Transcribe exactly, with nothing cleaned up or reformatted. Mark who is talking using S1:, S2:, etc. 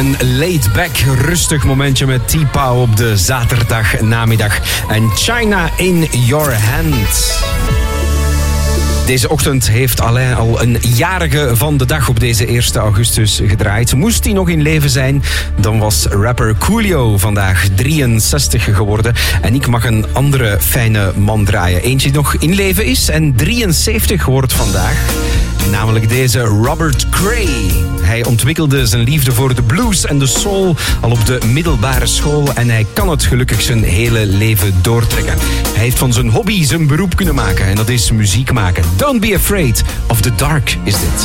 S1: Een laid-back, rustig momentje met T-Pow op de zaterdagnamiddag. En China in Your Hand. Deze ochtend heeft Alain al een jarige van de dag op deze eerste augustus gedraaid. Moest hij nog in leven zijn, dan was rapper Coolio vandaag drieënzestig geworden. En ik mag een andere fijne man draaien. Eentje die nog in leven is en drieënzeventig wordt vandaag. Namelijk deze Robert Cray. Hij ontwikkelde zijn liefde voor de blues en de soul al op de middelbare school. En hij kan het gelukkig zijn hele leven doortrekken. Hij heeft van zijn hobby zijn beroep kunnen maken. En dat is muziek maken. Don't be afraid of the dark is dit.